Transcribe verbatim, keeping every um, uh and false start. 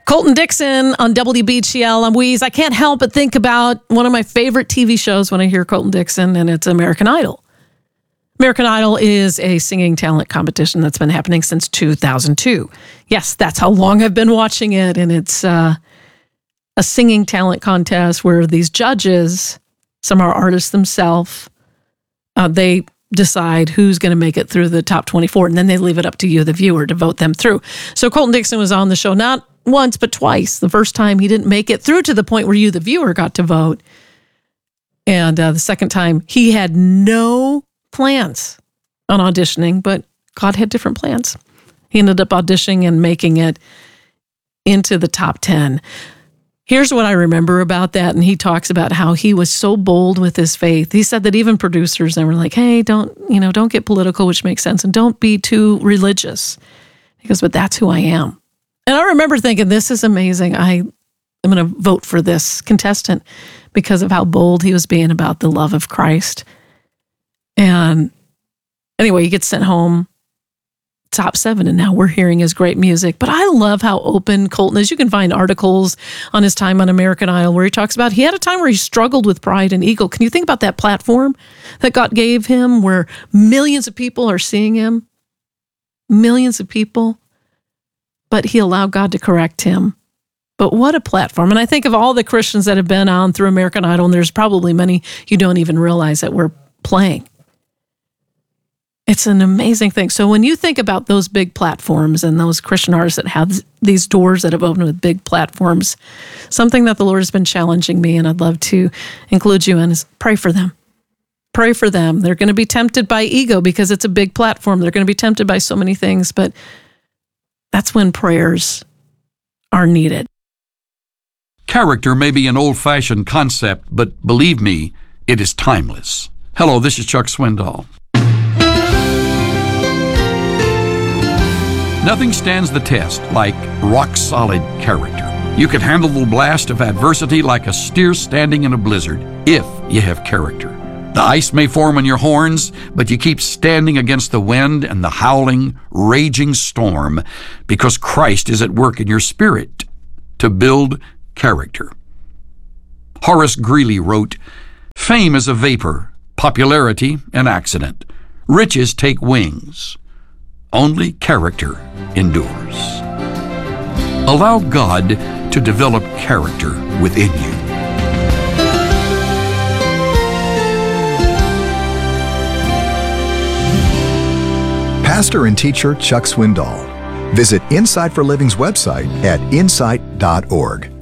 Colton Dixon on W B G L. I'm Weeze. I can't help but think about one of my favorite T V shows when I hear Colton Dixon, and it's American Idol. American Idol is a singing talent competition that's been happening since two thousand two. Yes, that's how long I've been watching it, and it's uh, a singing talent contest where these judges, some are artists themselves, uh, they decide who's going to make it through the top twenty-four, and then they leave it up to you, the viewer, to vote them through. So Colton Dixon was on the show not once, but twice. The first time he didn't make it through to the point where you, the viewer, got to vote. And uh, the second time, he had no plans on auditioning, but God had different plans. He ended up auditioning and making it into the top ten. Here's what I remember about that, and he talks about how he was so bold with his faith. He said that even producers, they were like, hey, don't, you know, don't get political, which makes sense, and don't be too religious. He goes, but that's who I am. And I remember thinking, this is amazing. I am going to vote for this contestant because of how bold he was being about the love of Christ. And anyway, he gets sent home, top seven, and now we're hearing his great music. But I love how open Colton is. You can find articles on his time on American Idol where he talks about he had a time where he struggled with pride and ego. Can you think about that platform that God gave him where millions of people are seeing him? Millions of people. But he allowed God to correct him. But what a platform. And I think of all the Christians that have been on through American Idol, and there's probably many you don't even realize that we're playing. It's an amazing thing. So when you think about those big platforms and those Christian artists that have these doors that have opened with big platforms, something that the Lord has been challenging me, and I'd love to include you in, is pray for them. Pray for them. They're going to be tempted by ego because it's a big platform. They're going to be tempted by so many things, but that's when prayers are needed. Character may be an old-fashioned concept, but believe me, it is timeless. Hello, this is Chuck Swindoll. Nothing stands the test like rock-solid character. You can handle the blast of adversity like a steer standing in a blizzard if you have character. The ice may form on your horns, but you keep standing against the wind and the howling, raging storm because Christ is at work in your spirit to build character. Horace Greeley wrote, "Fame is a vapor, popularity an accident. Riches take wings. Only character endures." Allow God to develop character within you. Pastor and teacher Chuck Swindoll. Visit Insight for Living's website at insight dot org.